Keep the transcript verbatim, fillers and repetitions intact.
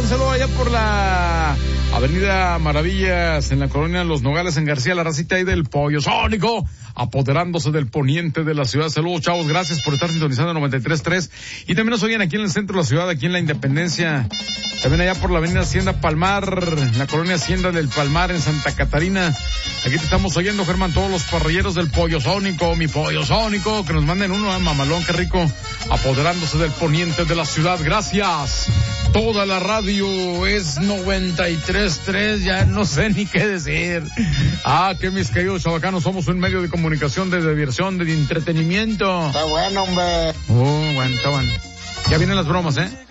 saludo allá por la Avenida Maravillas, en la colonia Los Nogales, en García, la racita ahí del Pollo Sónico, apoderándose del poniente de la ciudad. Saludos, chavos, gracias por estar sintonizando noventa y tres punto tres. Y también nos oyen aquí en el centro de la ciudad, aquí en la Independencia. También allá por la Avenida Hacienda Palmar, en la colonia Hacienda del Palmar, en Santa Catarina. Aquí te estamos oyendo, Germán, todos los parrilleros del Pollo Sónico, mi Pollo Sónico, que nos manden uno, eh, mamalón, qué rico, apoderándose del poniente de la ciudad. Gracias. Toda la radio es noventa y tres punto tres, ya no sé ni qué decir. Ah, que mis queridos chavacanos, somos un medio de comunicación, de diversión, de entretenimiento. Está bueno, hombre. Oh, bueno, está bueno. Ya vienen las bromas, ¿eh?